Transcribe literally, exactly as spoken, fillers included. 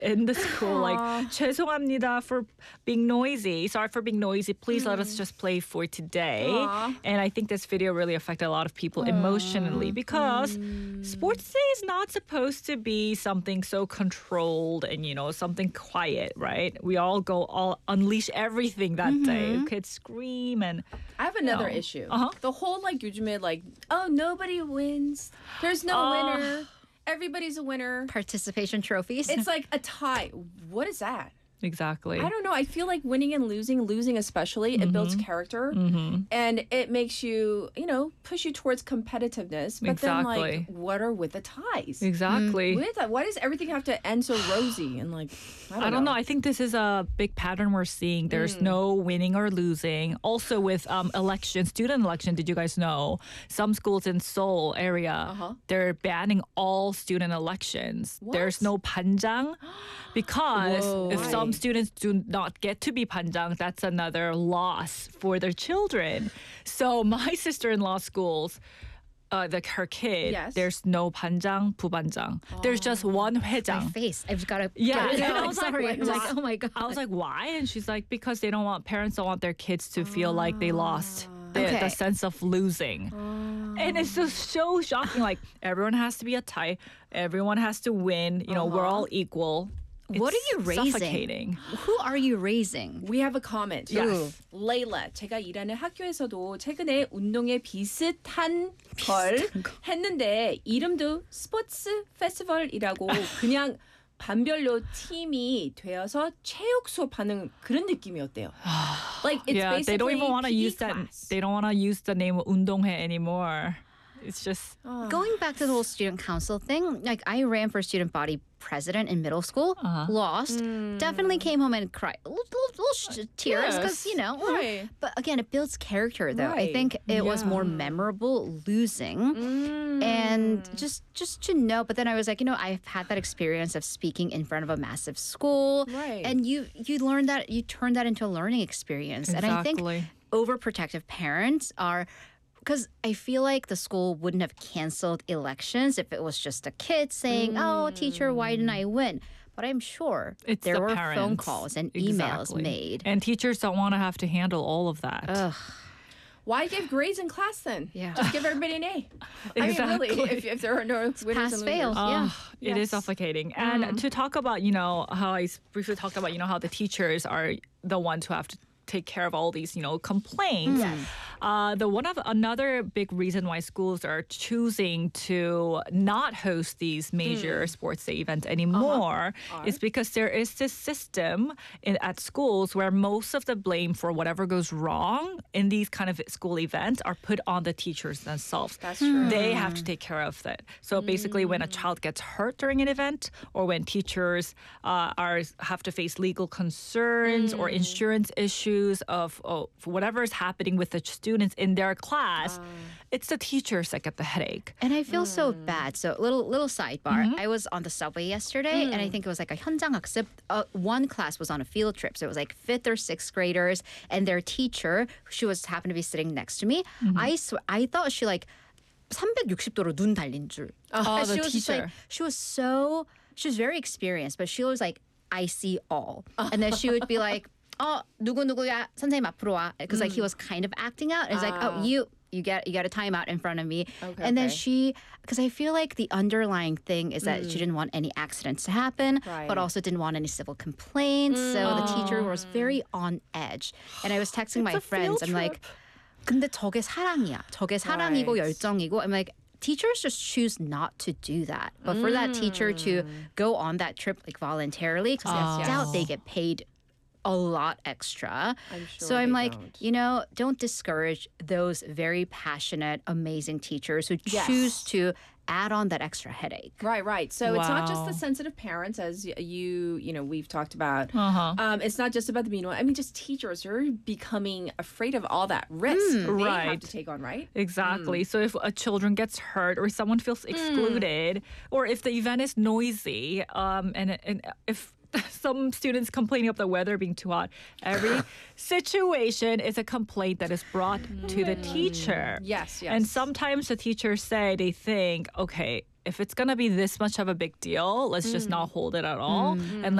in the school like 죄송합니다 for being noisy. Sorry for being noisy. Please let us just play for today. Aww. And I think this video really affected a lot of people emotionally because Mm. sports day is not supposed to be something so controlled and, you know, something quiet, right? We all go all unleash everything that day. Kids scream and I have another No. issue. Uh-huh. The whole like 요즘에 like oh nobody wins. There's no Oh. winner. Everybody's a winner. Participation trophies. It's like a tie. What is that? exactly. I don't know. I feel like winning and losing, losing especially, it builds character and it makes you, you know, push you towards competitiveness. But then, like, Exactly. what are with the ties? Exactly. With that, why does everything have to end so rosy and like? I don't, I don't know. I think this is a big pattern we're seeing. There's no winning or losing. Also with um, election, student election, did you guys know? Some schools in Seoul area, Uh-huh. they're banning all student elections. There's What? no 반장 because Whoa. if Why? some students do not get to be 반장, that's another loss for their children. So my sister-in-law schools, uh, like her kid, Yes. there's no 반장, 부반장. There's just one my 회장. face. I've got to. Yeah, Get it and out. I was like, Sorry. wait, I was like, why? oh my god. I was like, why? And she's like, because they don't want parents don't want their kids to feel like they lost the, Okay. the sense of losing. And it's just so shocking. Like everyone has to be a tie. Everyone has to win. You know, we're all equal. What It's are you raising? Suffocating. Who are you raising? We have a comment. Yes. 레일라, 제가 일하는 학교에서도 최근에 운동회 비슷한 걸 했는데 이름도 스포츠 페스티벌이라고 그냥 반별로 팀이 되어서 체육 수업하는 그런 느낌이었대요. Like it's yeah, basically they don't even want to P E use that. class. They don't want to use the name 운동회 anymore. It's just Going back to the whole student council thing, like I ran for student body president in middle school, lost, definitely came home and cried, little, little, little sh- tears because Yes. you know. Right. But again, it builds character, though. I Right. think it was Yeah. more memorable losing, and just just to know. But then I was like, you know, I've had that experience of speaking in front of a massive school, Right. and you you learn that you turn that into a learning experience, and I think Exactly. overprotective parents are. Because I feel like the school wouldn't have canceled elections if it was just a kid saying, "Oh, teacher, why didn't I win?" But I'm sure it's there the were parents. phone calls and emails Exactly. made. And teachers don't want to have to handle all of that. Ugh. Why give grades in class then? Yeah. Just give everybody an A. I mean, Exactly. really, if, if there are no winners Pass, and fail. losers. Yeah. Oh, it is suffocating. And to talk about, you know, how I s- briefly talked about, you know, how the teachers are the ones who have to take care of all these, you know, complaints. Uh, the one of another big reason why schools are choosing to not host these major sports day events anymore is because there is this system in, at schools where most of the blame for whatever goes wrong in these kind of school events are put on the teachers themselves. That's true. They have to take care of it. So basically, when a child gets hurt during an event, or when teachers uh, are have to face legal concerns or insurance issues of oh, whatever is happening with the students in their class, it's the teachers that get the headache. And I feel so bad. So little little sidebar. I was on the subway yesterday, and I think it was like a 현장학습. Uh, one class was on a field trip, so it was like fifth or sixth graders, and their teacher, she was happened to be sitting next to me. I sw- I thought she like 삼백육십 도로 눈 달린 줄. Oh, And the she was just like teacher. she was so she was very experienced, but she was like I see all, and then she would be like. Oh, 누구 누구야 선생님 앞으로 와. Because like he was kind of acting out. It's like, oh, you you get you get a timeout in front of me. Okay, and then okay. she, because I feel like the underlying thing is that she didn't want any accidents to happen, Right. but also didn't want any civil complaints. So the teacher was very on edge. And I was texting my a friends. field I'm like, 근데 저게 사랑이야. 저게 사랑이고 Right. 열정이고. I'm like. Teachers just choose not to do that. But for that teacher to go on that trip like voluntarily, because I Yes, doubt yes. they get paid a lot extra. I'm sure so I'm they like, don't. you know, don't discourage those very passionate, amazing teachers who Yes. choose to add on that extra headache. Right, right. So it's not just Wow. the sensitive parents, as y- you, you know, we've talked about. Uh-huh. Um, it's not just about the meanwhile. I mean, just teachers are becoming afraid of all that risk they have right. to take on, right? Exactly. So if a children gets hurt or someone feels excluded, or if the event is noisy, um, and and if some students complaining of the weather being too hot, every situation is a complaint that is brought to the teacher. Yes, yes. And sometimes the teachers say they think, okay, if it's gonna be this much of a big deal, let's just not hold it at all and